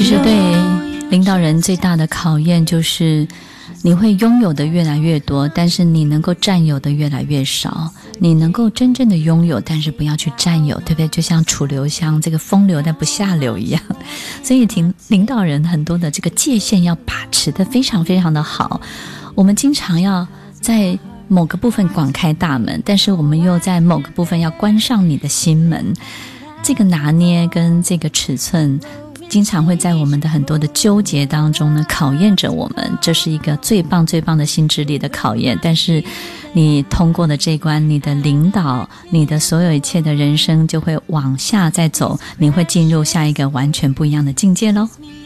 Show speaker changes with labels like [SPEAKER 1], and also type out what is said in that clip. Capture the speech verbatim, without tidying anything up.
[SPEAKER 1] 其实对领导人最大的考验就是你会拥有的越来越多，但是你能够占有的越来越少。你能够真正的拥有，但是不要去占有，对不对？就像楚留香这个风流但不下流一样。所以听领导人很多的这个界限要把持的非常非常的好。我们经常要在某个部分广开大门，但是我们又在某个部分要关上你的心门。这个拿捏跟这个尺寸经常会在我们的很多的纠结当中呢考验着我们，这是一个最棒最棒的心智力的考验。但是你通过了这一关，你的领导，你的所有一切的人生就会往下再走，你会进入下一个完全不一样的境界咯。